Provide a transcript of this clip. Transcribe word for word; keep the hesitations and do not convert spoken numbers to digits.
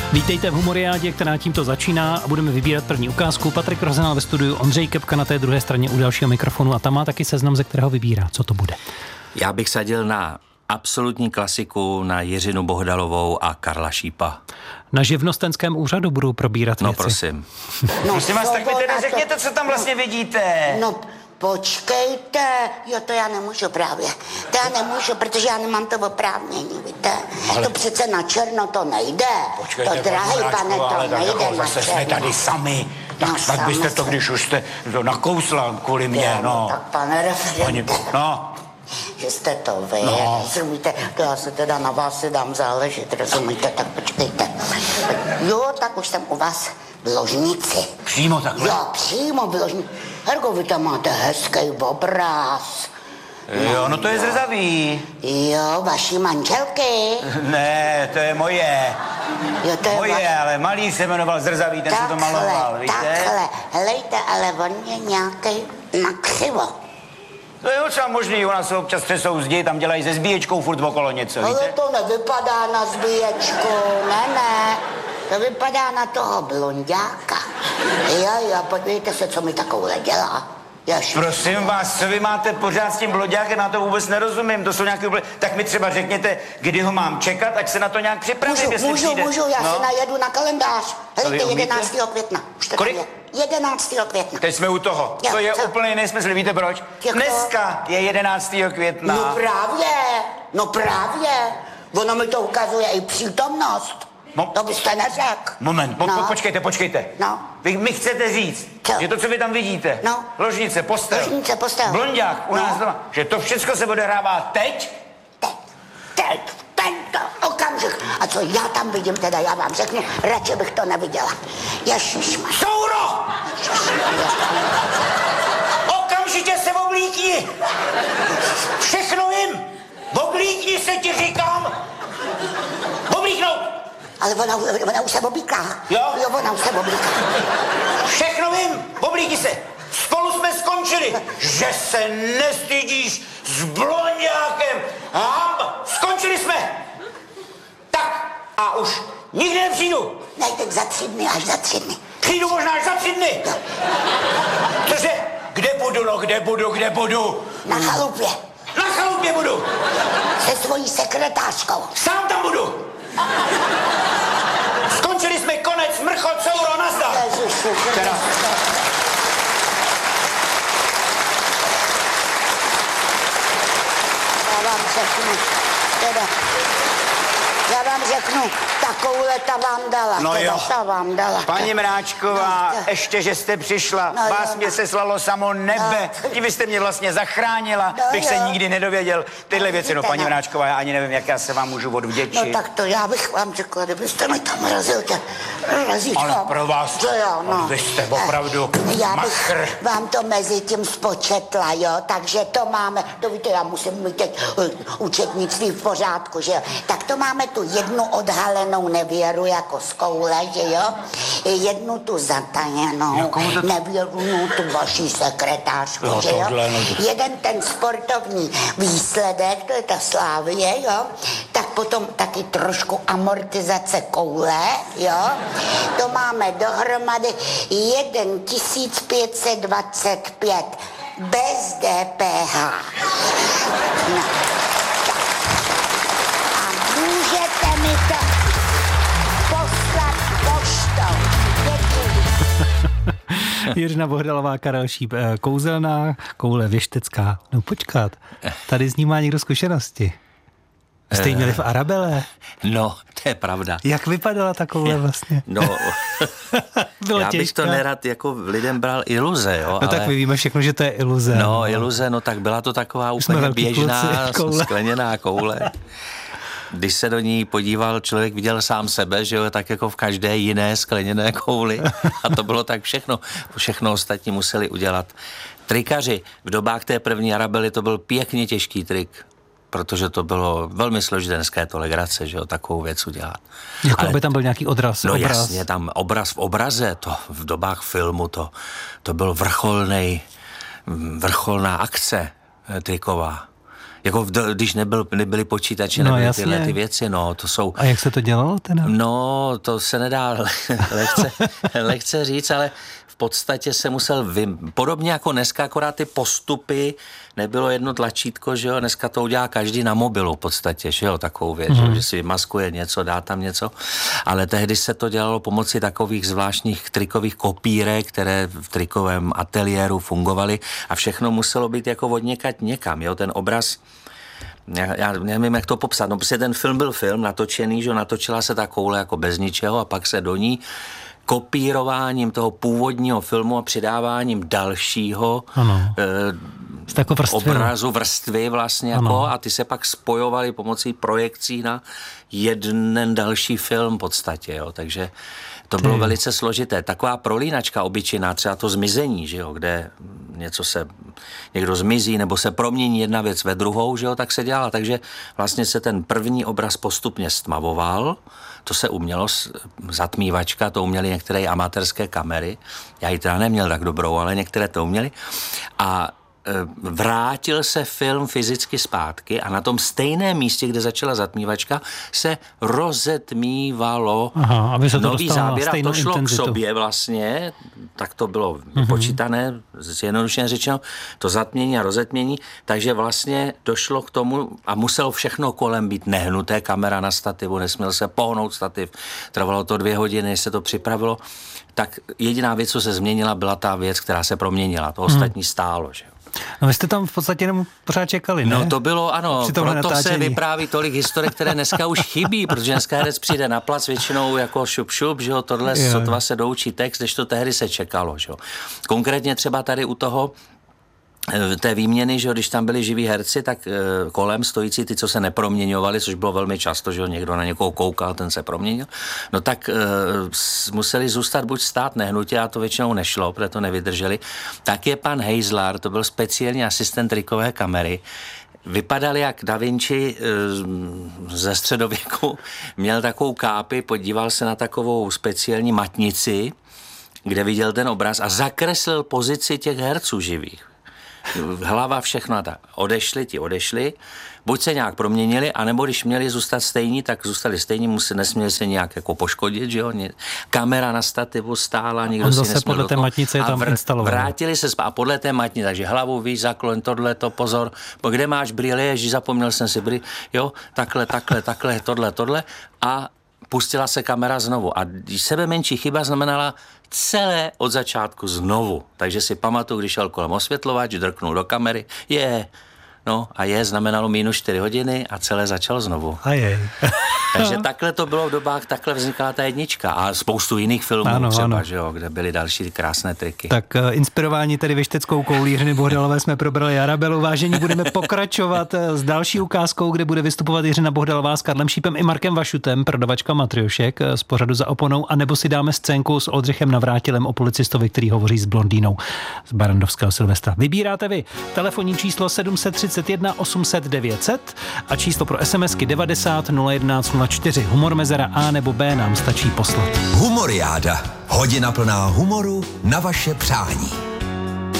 Vítejte v Humoriádě, která tímto začíná a budeme vybírat první ukázku. Patrik Rozenál ve studiu, Ondřej Kepka na té druhé straně u dalšího mikrofonu a tam má taky seznam, ze kterého vybírá. Co to bude? Já bych sadil na absolutní klasiku, na Jiřinu Bohdalovou a Karla Šípa. Na živnostenském úřadu budou probírat no, věci. Prosím. No prosím vás, tak mi teda řekněte, co tam vlastně vidíte. No, počkejte, jo, to já nemůžu právě. To já nemůžu, protože já nemám to oprávnění, víte. Ale... To přece na černo to nejde. Počkejte, to drahý pane, to ale nejde jako na zase černo. jsme tady sami. Tak No, snad byste to, se. když už jste to nakousla kvůli mě, Jo, no. Tak pane referente, No, že jste to vy, No. rozumíte, to já se teda na vás si dám záležet, rozumíte, tak počkejte. Jo, tak už jsem u vás v ložnici. přímo takhle. Jo, přímo v ložnici. Hergo, vy tam máte hezký obraz. Jo, no to je zrzavý. Jo, vaší manželky. Ne, to je moje. Jo, to je Moje, vaše. ale malíř se jmenoval Zrzavý, ten se to maloval, víte? takhle, helejte, ale on je nějaký nakřivo. To je docela možný, u nás se občas třesou zdi, tam dělají se zbíječkou furt okolo něco, Ale víte? to nevypadá na zbíječku, ne, ne. To vypadá na toho blonďáka. Jo, jo, podívejte se, co mi takovhle dělá. Jež. Prosím vás, co vy máte pořád s tím bloďákem, na to vůbec nerozumím, to jsou nějaké úplně... Tak mi třeba řekněte, kdy ho mám čekat, ať se na to nějak připravím, Můžu, jestli můžu, přijde. můžu, já no. se najedu na kalendář. vy Helejte, umíte? jedenáctého května. Už to Kolik? tam je. jedenáctého května. Teď jsme u toho. Jo, to je co? úplný nesmysl, víte proč? Jako? Dneska je jedenáctého května. No právě, no právě. Ono mi to ukazuje i přítomnost. No. To byste neřekl. Moment, po, No. po, počkejte, počkejte. No. Vy mi chcete říct, Co? že to, co vy tam vidíte, No. ložnice, postel, Ložnice, postel. blonďák u No. nás doma, že to všechno se odehrává teď? Teď, teď, tento okamžik. A co já tam vidím, teda já vám řeknu, radši bych to neviděla. Ježišmar. Souro! Okamžitě se oblíkni! Všechno vím! Oblíkni se, ti říkám! Oblíknout! Ale ona, ona už se oblíká. Jo? Jo, ona už se oblíká. Všechno vím! Oblíkni se! Spolu jsme skončili! Že se nestydíš s blonďákem! Hamba! Skončili jsme! Tak a už nikdy nepřijdu! Ne, teď za tři dny, až za tři dny. Přijdu možná až za tři dny! Cože? Kde budu, no kde budu, kde budu? Na chalupě. Na chalupě budu! Se svojí sekretářkou. Sám tam budu! Skončili jsme, konec, mrchot, souro, nazdar! Ježiši, Teda. Já vám řeknu, teda, já vám řeknu, takovouhle ta vám dala, No teda jo. ta vám dala. Paní Mráčková, No, to- ještě, že jste přišla, No vás jo, mě no. seslalo samo nebe, No. tím byste mě vlastně zachránila, No bych se jo. nikdy nedověděl. Tyhle No, věci, no vidíte, paní no. Mráčková, já ani nevím, jak já se vám můžu No odvděčit. tak to já bych vám řekla, kdybyste mi tam razil tě razítko. Ale pro vás, Co jo, no. vy jste opravdu Já machr. bych vám to mezi tím spočetla, jo, takže to máme, to víte, já musím mít teď uh, účetnictví v pořádku, že jo. Tak to máme tu jednu odhalenou nevěru jako z koule, že jo, jednu tu zatajenou Jakou to- nevěru, no, tu vaší sekretářku, Jo, že jo. tohle, no to- Jeden ten sportovní výsledek, to je ta Slávie, jo, tak potom taky trošku amortizace koule, jo, to máme dohromady jeden tisíc pět set dvacet pět bez D P H. No. Tak. A můžete mi to poslat poštou. Děkuji. Jiřina Bohdalová, Karel Šíp, eh, kouzelná koule věštecká. No počkat, tady z ní má někdo zkušenosti. Jste ji měli v Arabele? No, to je pravda. Jak vypadala ta koule vlastně? No, Bylo já bych těžká. to nerad jako lidem bral iluze, jo, No ale... tak my víme všechno, že to je iluze. No, iluze, no tak byla to taková jsme úplně velký běžná kluci, koule. skleněná koule. Když se do ní podíval, člověk viděl sám sebe, že jo, tak jako v každé jiné skleněné kouli. A to bylo tak všechno. Všechno ostatní museli udělat trikaři. V dobách té první Arabely to byl pěkně těžký trik, protože to bylo velmi složité to legrace, že jo, takovou věc udělat. Jako Ale- by tam byl nějaký odraz, No obraz. jasně, tam obraz v obraze, to v dobách filmu, to, to byl vrcholnej, vrcholná akce eh, triková. Jako v, když nebyl, nebyly počítače, no, nebyly jasně. tyhle ty věci, no, to jsou... A jak se to dělalo teda? No, to se nedá lehce, lehce říct, ale v podstatě se musel vy... Podobně jako dneska, akorát ty postupy, nebylo jedno tlačítko, že jo, dneska to udělá každý na mobilu v podstatě, že jo, takovou věc, mm. že si vymaskuje něco, dá tam něco, ale tehdy se to dělalo pomocí takových zvláštních trikových kopírek, které v trikovém ateliéru fungovaly a všechno muselo být jako odněkat někam, jo, ten obraz. Já, já nevím, jak to popsat. No, prostě ten film byl film natočený, že natočila se ta koule jako bez ničeho a pak se do ní kopírováním toho původního filmu a přidáváním dalšího e, obrazu, vrstvy vlastně jako, a ty se pak spojovaly pomocí projekcí na jeden další film v podstatě, jo, takže to bylo velice složité. Taková prolínačka obyčejná, třeba to zmizení, že jo, kde něco se, někdo zmizí nebo se promění jedna věc ve druhou, že jo, tak se dělala. Takže vlastně se ten první obraz postupně stmavoval, to se umělo, zatmívačka, to uměly některé amatérské kamery. Já ji teda neměl tak dobrou, ale některé to uměly. A vrátil se film fyzicky zpátky a na tom stejném místě, kde začala zatmívačka, se rozetmívalo. Aha, aby se to nový záběr a to šlo intenzitu. K sobě vlastně, tak to bylo vypočítané, mm-hmm. zjednodušeně řečeno, to zatmění a rozetmění, takže vlastně došlo k tomu a muselo všechno kolem být nehnuté, kamera na stativu, nesměl se pohnout stativ, trvalo to dvě hodiny, než se to připravilo, tak jediná věc, co se změnila, byla ta věc, která se proměnila, to ostatní stálo, že jo. No vy jste tam v podstatě jenom pořád čekali, ne? No to bylo, ano, proto natáčení. Se vypráví tolik historik, které dneska už chybí, protože dneska herec přijde na plac většinou jako šup šup, že jo, tohle je. Sotva se doučí text, než to tehdy se čekalo, že jo. Konkrétně třeba tady u toho té výměny, že když tam byli živí herci, tak kolem stojící ty, co se neproměňovali, což bylo velmi často, že někdo na někoho koukal, ten se proměnil, no tak uh, museli zůstat buď stát nehnutě, a to většinou nešlo, protože to nevydrželi. Tak je pan Hejzlar, to byl speciální asistent trikové kamery, vypadal jak Da Vinci ze středověku, měl takovou kápi, podíval se na takovou speciální matnici, kde viděl ten obraz a zakreslil pozici těch herců živých. Hlava, všechno a tak. Odešli, ti odešli, buď se nějak proměnili, anebo když měli zůstat stejní, tak zůstali stejní, musí, nesměli se nějak jako poškodit, že jo? Kamera na stativu stála, nikdo on si zase nesměl podle té matnice je tam vr- instaloval. Vrátili se spát a podle té matnice, takže hlavu, víš, zaklon, tohle, to pozor, kde máš brýle, ježí, zapomněl jsem si brýle, jo, takhle, takhle, takhle, tohle, tohle a pustila se kamera znovu. A sebe menší chyba znamenala celé od začátku znovu. Takže si pamatuju, když šel kolem osvětlovač, drknul do kamery, je, no a je znamenalo minus čtyři hodiny a celé začalo znovu. A je. Takže takhle to bylo v dobách, takhle vznikala ta jednička a spoustu jiných filmů ano, třeba, ano. Že jo, kde byly další krásné triky. Tak uh, inspirováni tedy Věšteckou koulí Jiřiny Bohdalové jsme probrali Arabelu. Vážení, budeme pokračovat s další ukázkou, kde bude vystupovat Jiřina Bohdalová s Karlem Šípem i Markem Vašutem, prodavačka matriošek z pořadu Za oponou, anebo si dáme scénku s Oldřichem Navrátilem o policistovi, který hovoří s blondýnou z Barandovského Silvestra. Vybíráte vy telefonní číslo sedm set třicet jedna osm set devět set a číslo pro SMSky devadesát nula jedenáct nula čtyři. Humor mezera A nebo B nám stačí poslat. Humoriáda. Hodina plná humoru na vaše přání.